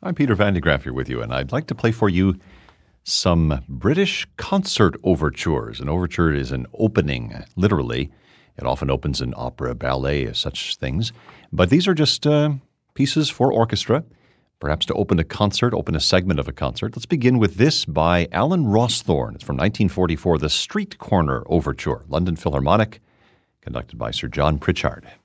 I'm Peter Van de Graaff here with you, and I'd like to play for you some British concert overtures. An overture is an opening, literally. It often opens in opera, ballet, such things. But these are just pieces for orchestra, perhaps to open a concert, open a segment of a concert. Let's begin with this by Alan Rawsthorne. It's from 1944, the Street Corner Overture, London Philharmonic, conducted by Sir John Pritchard.